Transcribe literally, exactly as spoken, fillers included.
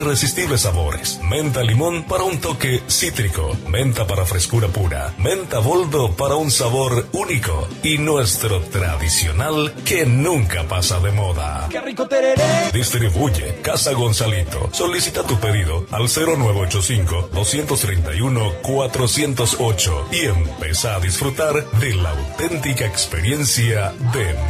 Irresistibles sabores. Menta limón para un toque cítrico. Menta para frescura pura. Menta boldo para un sabor único. Y nuestro tradicional que nunca pasa de moda. ¡Qué rico tereré! Distribuye Casa Gonzalito. Solicita tu pedido al cero nueve ocho cinco, dos tres uno, cuatro cero ocho y empieza a disfrutar de la auténtica experiencia de